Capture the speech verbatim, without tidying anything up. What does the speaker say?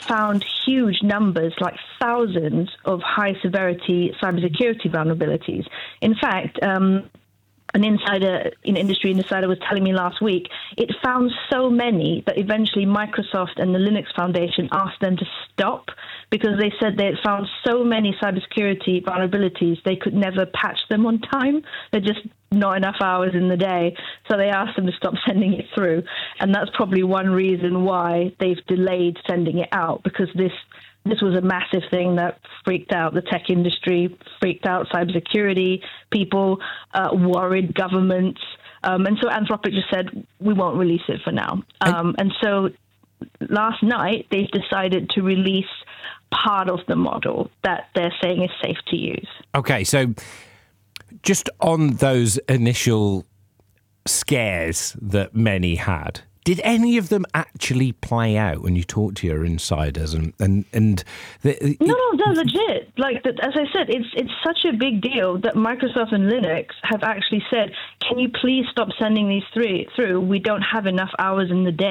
found huge numbers, like thousands of high-severity cybersecurity vulnerabilities. In fact, um, an insider, an industry insider was telling me last week, it found so many that eventually Microsoft and the Linux Foundation asked them to stop because they said they had found so many cybersecurity vulnerabilities they could never patch them on time. They're just not enough hours in the day. So they asked them to stop sending it through. And that's probably one reason why they've delayed sending it out, because this This was a massive thing that freaked out the tech industry, freaked out cybersecurity people, uh, worried governments. Um, and so Anthropic just said, we won't release it for now. Um, and so last night, they've decided to release part of the model that they're saying is safe to use. Okay, so just on those initial scares that many had, did any of them actually play out when you talk to your insiders? And and, and the, no, no, no, legit. Like the, as I said, it's it's such a big deal that Microsoft and Linux have actually said, "Can you please stop sending these through? Through we don't have enough hours in the day."